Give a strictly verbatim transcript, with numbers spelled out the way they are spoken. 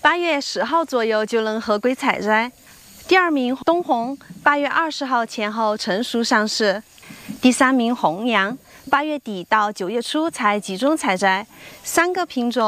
八月十号左右就能合规采摘。第二名东红，八月二十号前后成熟上市。第三名红娘，八月底到九月初才集中采摘。三个品种